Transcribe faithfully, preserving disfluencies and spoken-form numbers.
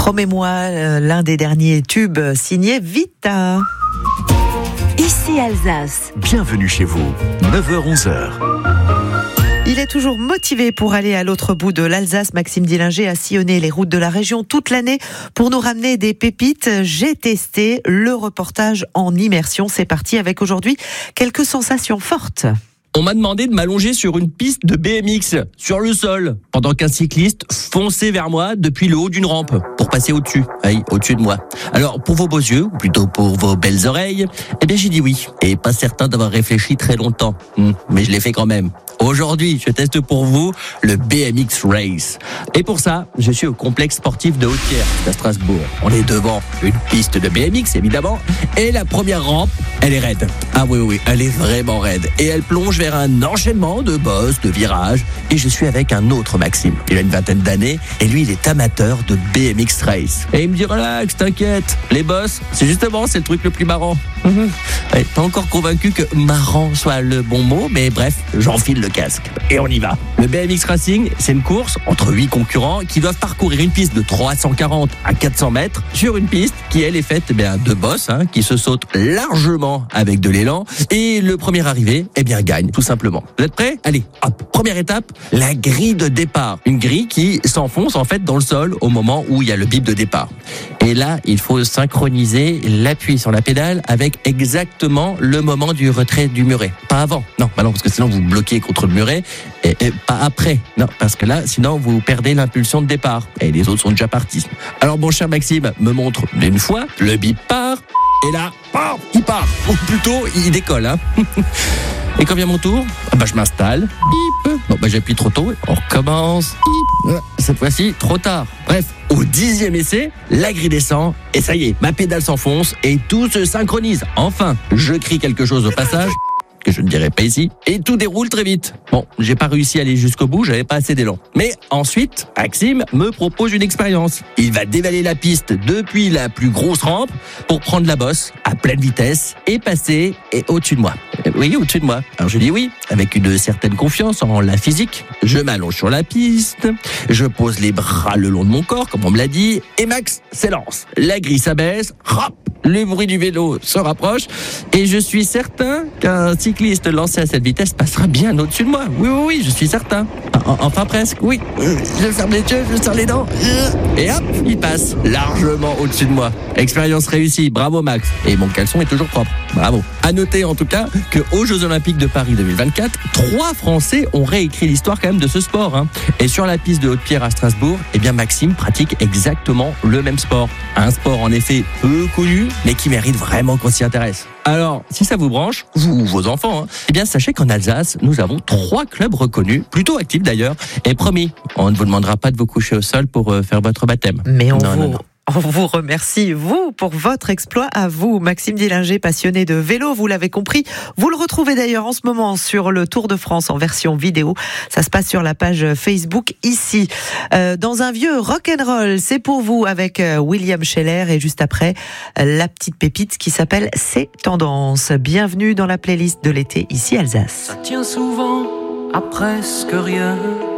Promets-moi euh, l'un des derniers tubes signé Vita. Ici Alsace. Bienvenue chez vous, neuf heures onze heures. Il est toujours motivé pour aller à l'autre bout de l'Alsace. Maxime Dillinger a sillonné les routes de la région toute l'année pour nous ramener des pépites. J'ai testé le reportage en immersion. C'est parti avec aujourd'hui quelques sensations fortes. On m'a demandé de m'allonger sur une piste de B M X, sur le sol, pendant qu'un cycliste fonçait vers moi depuis le haut d'une rampe, pour passer au-dessus, oui, au-dessus de moi. Alors, pour vos beaux yeux, ou plutôt pour vos belles oreilles, eh bien j'ai dit oui, et pas certain d'avoir réfléchi très longtemps, hum, mais je l'ai fait quand même. Aujourd'hui, je teste pour vous le B M X Race. Et pour ça, je suis au complexe sportif de Haute-Pierre, à Strasbourg. On est devant une piste de B M X, évidemment, et la première rampe, elle est raide. Ah oui, oui, elle est vraiment raide. Et elle plonge vers un enchaînement de bosses, de virages. Et je suis avec un autre Maxime. Il a une vingtaine d'années, et lui, il est amateur de B M X Race. Et il me dit, relax, t'inquiète, les bosses, c'est justement, c'est le truc le plus marrant. Mmh. Ouais, pas encore convaincu que marrant soit le bon mot, mais bref, j'enfile le casque. Et on y va. Le B M X Racing, c'est une course entre huit concurrents qui doivent parcourir une piste de trois cent quarante à quatre cents mètres sur une piste qui, elle, est faite eh bien, de bosses hein, qui se sautent largement avec de l'élan. Et le premier arrivé, eh bien, gagne, tout simplement. Vous êtes prêts ? Allez, hop. Première étape, la grille de départ. Une grille qui s'enfonce en fait dans le sol au moment où il y a le bip de départ. Et là, il faut synchroniser l'appui sur la pédale avec exactement le moment du retrait du muret. Pas avant. Non, bah non, parce que sinon vous bloquez contre le muret. Et, et pas après. Non, parce que là, sinon vous perdez l'impulsion de départ. Et les autres sont déjà partis. Alors mon cher Maxime me montre une fois, le bip part. Et là, paf, il part. Ou plutôt, il décolle. Hein. Et quand vient mon tour, bah, je m'installe. Bip. Bon, bah, j'appuie trop tôt. On recommence. Bip. Cette fois-ci, trop tard. Bref, au dixième essai, la grille descend. Et ça y est, ma pédale s'enfonce et tout se synchronise. Enfin, je crie quelque chose au passage que je ne dirai pas ici, et tout déroule très vite. Bon, j'ai pas réussi à aller jusqu'au bout, j'avais pas assez d'élan. Mais ensuite, Maxime me propose une expérience. Il va dévaler la piste depuis la plus grosse rampe pour prendre la bosse à pleine vitesse et passer et au-dessus de moi. Oui, au-dessus de moi. Alors je dis oui, avec une certaine confiance en la physique. Je m'allonge sur la piste, je pose les bras le long de mon corps, comme on me l'a dit, et Max s'élance. La grille s'abaisse, hop, le bruit du vélo se rapproche, et je suis certain qu'un cycliste lancé à cette vitesse passera bien au-dessus de moi. Oui, oui, oui, je suis certain. Enfin presque, oui. Je ferme les yeux, je serre les dents. Et hop, il passe largement au-dessus de moi. Expérience réussie, bravo Max. Et mon caleçon est toujours propre. Bravo. À noter en tout cas qu'aux Jeux Olympiques de Paris deux mille vingt-quatre, trois Français ont réécrit l'histoire quand même de ce sport. Hein. Et sur la piste de Haute-Pierre à Strasbourg, eh bien Maxime pratique exactement le même sport. Un sport en effet peu connu, mais qui mérite vraiment qu'on s'y intéresse. Alors, si ça vous branche, vous ou vos enfants, hein, eh bien sachez qu'en Alsace, nous avons trois clubs reconnus, plutôt actifs d'ailleurs. Et promis, on ne vous demandera pas de vous coucher au sol pour euh, faire votre baptême. Mais on non, vous... non, non. On vous remercie, vous, pour votre exploit à vous. Maxime Dillinger, passionné de vélo, vous l'avez compris. Vous le retrouvez d'ailleurs en ce moment sur le Tour de France en version vidéo. Ça se passe sur la page Facebook ici. Euh, dans un vieux rock'n'roll, c'est pour vous avec euh, William Scheller et juste après, euh, la petite pépite qui s'appelle C'est Tendance. Bienvenue dans la playlist de l'été ici Alsace. Ça tient souvent à presque rien.